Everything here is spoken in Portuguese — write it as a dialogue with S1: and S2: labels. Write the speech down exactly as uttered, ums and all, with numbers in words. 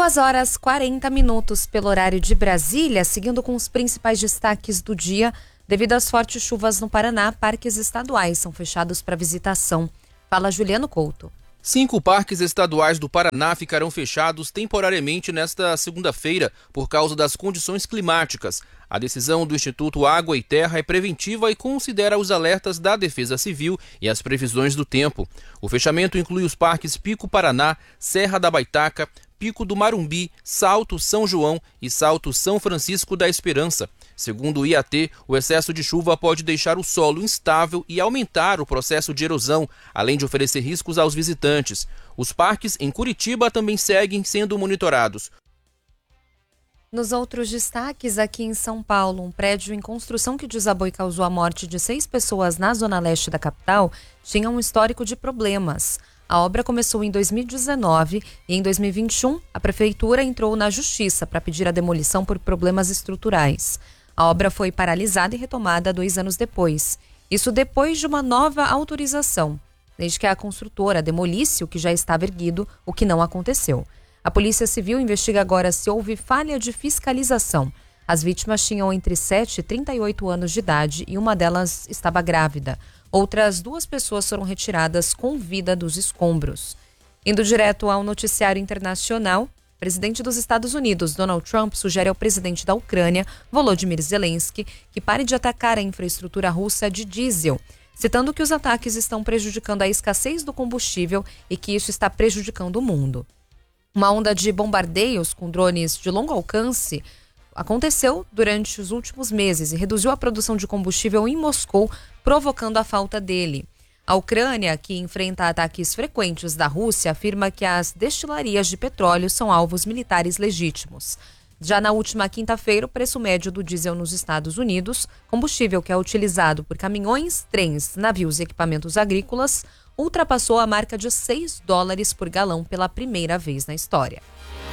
S1: Duas horas e quarenta minutos pelo horário de Brasília, seguindo com os principais destaques do dia. Devido às fortes chuvas no Paraná, parques estaduais são fechados para visitação. Fala Juliano Couto.
S2: Cinco parques estaduais do Paraná ficarão fechados temporariamente nesta segunda-feira por causa das condições climáticas. A decisão do Instituto Água e Terra é preventiva e considera os alertas da Defesa Civil e as previsões do tempo. O fechamento inclui os parques Pico Paraná, Serra da Baitaca, Pico do Marumbi, Salto São João e Salto São Francisco da Esperança. Segundo o I A T, o excesso de chuva pode deixar o solo instável e aumentar o processo de erosão, além de oferecer riscos aos visitantes. Os parques em Curitiba também seguem sendo monitorados.
S1: Nos outros destaques, aqui em São Paulo, um prédio em construção que desabou e causou a morte de seis pessoas na zona leste da capital tinha um histórico de problemas. A obra começou em dois mil e dezenove e em dois mil e vinte e um a prefeitura entrou na justiça para pedir a demolição por problemas estruturais. A obra foi paralisada e retomada dois anos depois. Isso depois de uma nova autorização, desde que a construtora demolisse o que já estava erguido, o que não aconteceu. A Polícia Civil investiga agora se houve falha de fiscalização. As vítimas tinham entre sete e trinta e oito anos de idade e uma delas estava grávida. Outras duas pessoas foram retiradas com vida dos escombros. Indo direto ao noticiário internacional, o presidente dos Estados Unidos, Donald Trump, sugere ao presidente da Ucrânia, Volodymyr Zelensky, que pare de atacar a infraestrutura russa de diesel, citando que os ataques estão prejudicando a escassez do combustível e que isso está prejudicando o mundo. Uma onda de bombardeios com drones de longo alcance aconteceu durante os últimos meses e reduziu a produção de combustível em Moscou, provocando a falta dele. A Ucrânia, que enfrenta ataques frequentes da Rússia, afirma que as destilarias de petróleo são alvos militares legítimos. Já na última quinta-feira, o preço médio do diesel nos Estados Unidos, combustível que é utilizado por caminhões, trens, navios e equipamentos agrícolas, ultrapassou a marca de seis dólares por galão pela primeira vez na história.